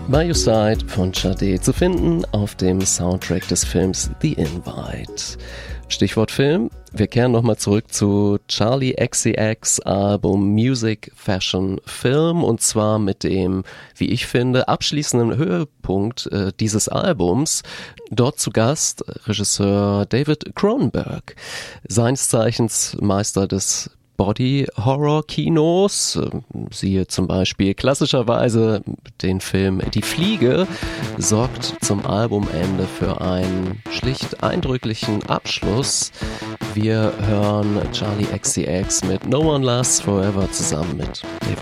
By Your Side von Sade zu finden auf dem Soundtrack des Films The Invite. Stichwort Film. Wir kehren nochmal zurück zu Charli XCX Album Music, Fashion, Film und zwar mit dem, wie ich finde, abschließenden Höhepunkt dieses Albums. Dort zu Gast Regisseur David Cronenberg, seines Zeichens Meister des Body-Horror-Kinos, siehe zum Beispiel klassischerweise den Film Die Fliege, sorgt zum Albumende für einen schlicht eindrücklichen Abschluss. Wir hören Charli XCX mit No One Lasts Forever zusammen mit David